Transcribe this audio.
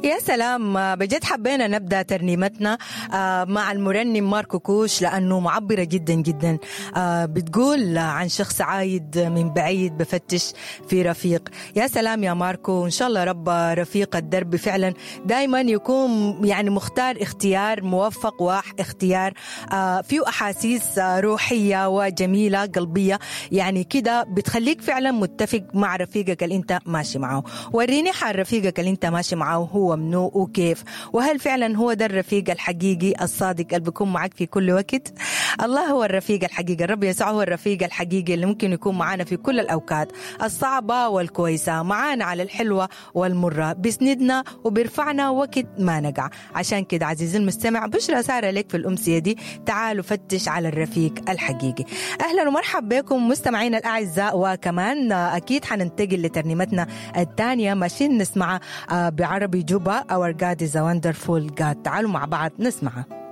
يا سلام، بجد حبينا نبدأ ترنيمتنا مع المرنم ماركو كوش لأنه معبرة جدا جدا. بتقول عن شخص عايد من بعيد بفتش في رفيق. يا سلام يا ماركو، إن شاء الله رب رفيق الدرب فعلا دايما يكون يعني مختار اختيار موفق واختيار فيه أحاسيس روحية وجميلة قلبية، يعني كده بتخليك فعلا متفق مع رفيقك اللي انت ماشي معه. وريني حال رفيقك اللي انت ماشي معه هو منو وكيف، وهل فعلا هو ده الرفيق الحقيقي الصادق اللي بيكون معك في كل وقت؟ الله هو الرفيق الحقيقي، الرب يسوع هو الرفيق الحقيقي اللي ممكن يكون معنا في كل الأوقات الصعبة والكويسة، معانا على الحلوة والمرة، بيسندنا وبيرفعنا وقت ما نقع. عشان كده عزيزي المستمع، بشرى سارة لك في الأمسية دي، تعالوا فتش على الرفيق الحقيقي. أهلا ومرحبا بكم مستمعين الأعزاء، وكمان أكيد حننتقل لترنيمتنا الثانية ماشيين نسمعها بعربي جوبا Our God is a Wonderful God. تعالوا مع بعض نسمعها.